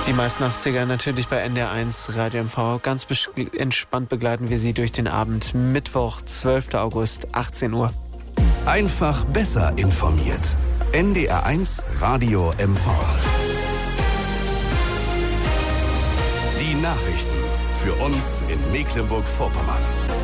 Die meisten 80er natürlich bei NDR1 Radio MV. Ganz entspannt begleiten wir Sie durch den Abend. Mittwoch, 12. August, 18 Uhr. Einfach besser informiert. NDR1 Radio MV. Die Nachrichten für uns in Mecklenburg-Vorpommern.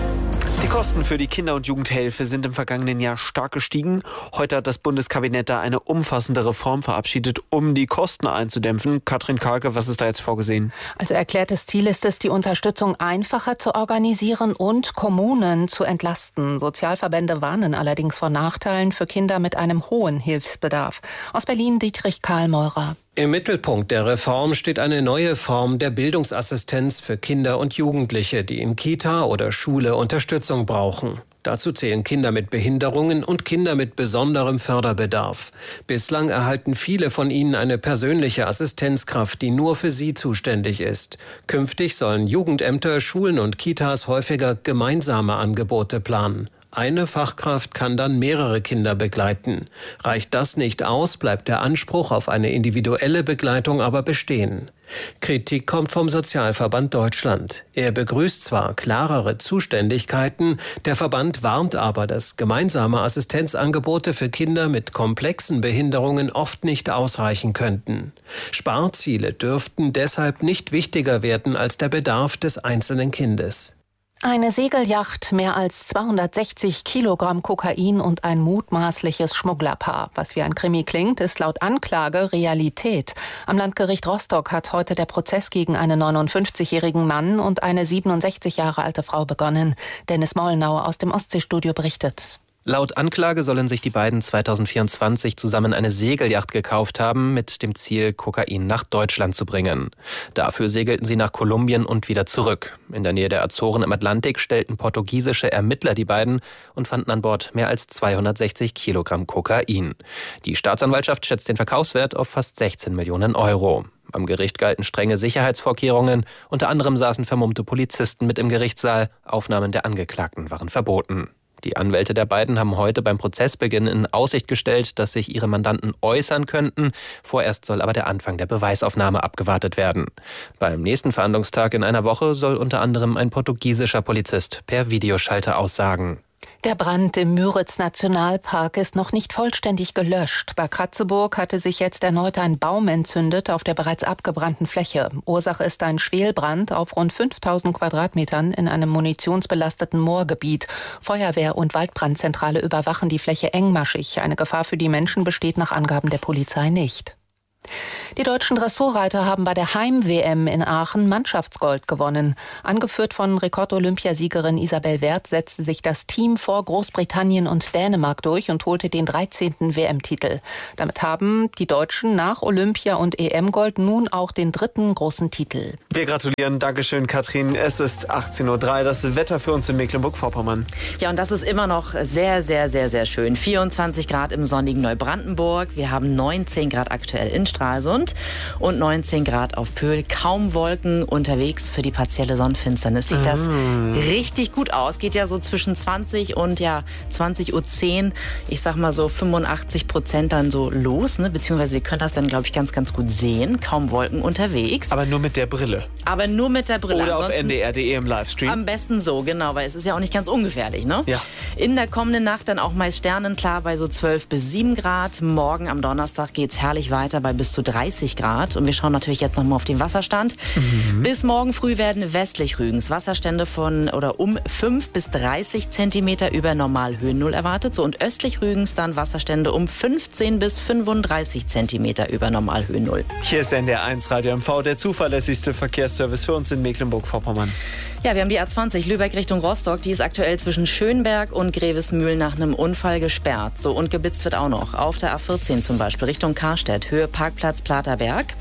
Die Kosten für die Kinder- und Jugendhilfe sind im vergangenen Jahr stark gestiegen. Heute hat das Bundeskabinett da eine umfassende Reform verabschiedet, um die Kosten einzudämpfen. Katrin Karke, was ist da jetzt vorgesehen? Also erklärtes Ziel ist es, die Unterstützung einfacher zu organisieren und Kommunen zu entlasten. Sozialverbände warnen allerdings vor Nachteilen für Kinder mit einem hohen Hilfsbedarf. Aus Berlin Dietrich Karlmeurer. Im Mittelpunkt der Reform steht eine neue Form der Bildungsassistenz für Kinder und Jugendliche, die in Kita oder Schule Unterstützung brauchen. Dazu zählen Kinder mit Behinderungen und Kinder mit besonderem Förderbedarf. Bislang erhalten viele von ihnen eine persönliche Assistenzkraft, die nur für sie zuständig ist. Künftig sollen Jugendämter, Schulen und Kitas häufiger gemeinsame Angebote planen. Eine Fachkraft kann dann mehrere Kinder begleiten. Reicht das nicht aus, bleibt der Anspruch auf eine individuelle Begleitung aber bestehen. Kritik kommt vom Sozialverband Deutschland. Er begrüßt zwar klarere Zuständigkeiten, der Verband warnt aber, dass gemeinsame Assistenzangebote für Kinder mit komplexen Behinderungen oft nicht ausreichen könnten. Sparziele dürften deshalb nicht wichtiger werden als der Bedarf des einzelnen Kindes. Eine Segelyacht, mehr als 260 Kilogramm Kokain und ein mutmaßliches Schmugglerpaar. Was wie ein Krimi klingt, ist laut Anklage Realität. Am Landgericht Rostock hat heute der Prozess gegen einen 59-jährigen Mann und eine 67 Jahre alte Frau begonnen. Dennis Mollnau aus dem Ostseestudio berichtet. Laut Anklage sollen sich die beiden 2024 zusammen eine Segelyacht gekauft haben, mit dem Ziel, Kokain nach Deutschland zu bringen. Dafür segelten sie nach Kolumbien und wieder zurück. In der Nähe der Azoren im Atlantik stellten portugiesische Ermittler die beiden und fanden an Bord mehr als 260 Kilogramm Kokain. Die Staatsanwaltschaft schätzt den Verkaufswert auf fast 16 Millionen Euro. Am Gericht galten strenge Sicherheitsvorkehrungen. Unter anderem saßen vermummte Polizisten mit im Gerichtssaal. Aufnahmen der Angeklagten waren verboten. Die Anwälte der beiden haben heute beim Prozessbeginn in Aussicht gestellt, dass sich ihre Mandanten äußern könnten. Vorerst soll aber der Anfang der Beweisaufnahme abgewartet werden. Beim nächsten Verhandlungstag in einer Woche soll unter anderem ein portugiesischer Polizist per Videoschalter aussagen. Der Brand im Müritz-Nationalpark ist noch nicht vollständig gelöscht. Bei Kratzeburg hatte sich jetzt erneut ein Baum entzündet auf der bereits abgebrannten Fläche. Ursache ist ein Schwelbrand auf rund 5000 Quadratmetern in einem munitionsbelasteten Moorgebiet. Feuerwehr und Waldbrandzentrale überwachen die Fläche engmaschig. Eine Gefahr für die Menschen besteht nach Angaben der Polizei nicht. Die deutschen Dressurreiter haben bei der Heim-WM in Aachen Mannschaftsgold gewonnen. Angeführt von Rekord-Olympiasiegerin Isabel Werth setzte sich das Team vor Großbritannien und Dänemark durch und holte den 13. WM-Titel. Damit haben die Deutschen nach Olympia- und EM-Gold nun auch den 3. großen Titel. Wir gratulieren. Dankeschön, Katrin. Es ist 18:03 Uhr. Das Wetter für uns in Mecklenburg-Vorpommern. Ja, und das ist immer noch sehr, sehr, sehr, sehr schön. 24 Grad im sonnigen Neubrandenburg. Wir haben 19 Grad aktuell in Stralsund und 19 Grad auf Pöhl. Kaum Wolken unterwegs für die partielle Sonnenfinsternis. Sieht das richtig gut aus. Geht ja so zwischen 20 und 20:10 Uhr. Ich sag mal so 85% dann so los. Ne? Beziehungsweise wir können das dann, glaube ich, ganz, ganz gut sehen. Kaum Wolken unterwegs. Aber nur mit der Brille. Aber nur mit der Brille. Oder ansonsten auf ndr.de im Livestream. Am besten so, genau, weil es ist ja auch nicht ganz ungefährlich, ne? Ja. In der kommenden Nacht dann auch meist sternenklar bei so 12 bis 7 Grad. Morgen am Donnerstag geht's herrlich weiter bei bis zu 30 Grad. Und wir schauen natürlich jetzt nochmal auf den Wasserstand. Bis morgen früh werden westlich Rügens Wasserstände um 5 bis 30 Zentimeter über Normalhöhennull erwartet. So, und östlich Rügens dann Wasserstände um 15 bis 35 Zentimeter über Normalhöhennull. Hier ist NDR1 Radio MV, der zuverlässigste Verkehrsservice für uns in Mecklenburg-Vorpommern. Ja, wir haben die A20 Lübeck Richtung Rostock. Die ist aktuell zwischen Schönberg und Grevesmühl nach einem Unfall gesperrt. So, und geblitzt wird auch noch. Auf der A14 zum Beispiel Richtung Karstedt, Höhe Parkplatz Platerberg.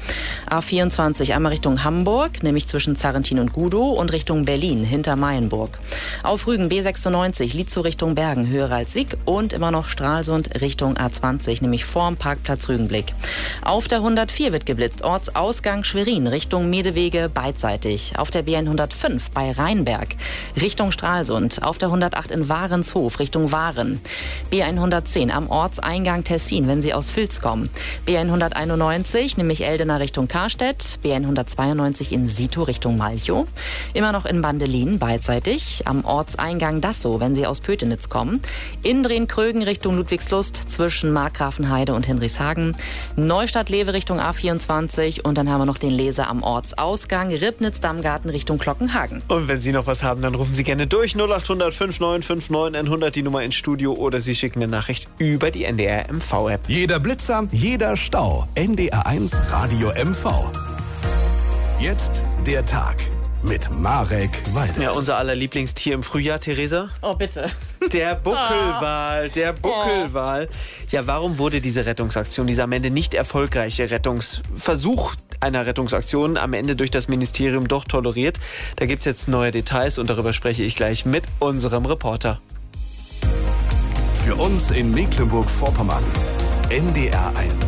A24 einmal Richtung Hamburg, nämlich zwischen Zarrentin und Gudow, und Richtung Berlin hinter Mayenburg. Auf Rügen B96 Lietzow Richtung Bergen, Höhe Ralswiek, und immer noch Stralsund Richtung A20, nämlich vorm Parkplatz Rügenblick. Auf der 104 wird geblitzt, Ortsausgang Schwerin Richtung Medewege beidseitig. Auf der B105 bei bei Rheinberg Richtung Stralsund, auf der 108 in Warenshof Richtung Waren, B110 am Ortseingang Tessin, wenn Sie aus Vils kommen, B191, nämlich Eldena Richtung Karstedt, B192 in Sito Richtung Malchow, immer noch in Bandelin beidseitig, am Ortseingang Dassow, wenn Sie aus Pötenitz kommen, Indren-Krögen Richtung Ludwigslust zwischen Markgrafenheide und Hinrichshagen, Neustadt-Lewe Richtung A24 und dann haben wir noch den Leser am Ortsausgang, Ribnitz-Dammgarten Richtung Glockenhagen. Und wenn Sie noch was haben, dann rufen Sie gerne durch 0800 5959 100 die Nummer ins Studio oder Sie schicken eine Nachricht über die NDR MV-App. Jeder Blitzer, jeder Stau. NDR1 Radio MV. Jetzt der Tag mit Marek Walde. Ja, unser aller Lieblingstier im Frühjahr, Theresa. Oh, bitte. Der Buckelwal, der Buckelwal. Ja, warum wurde diese Rettungsaktion, dieser am Ende nicht erfolgreiche Versuch einer Rettungsaktion am Ende durch das Ministerium doch toleriert? Da gibt es jetzt neue Details und darüber spreche ich gleich mit unserem Reporter. Für uns in Mecklenburg-Vorpommern. NDR1.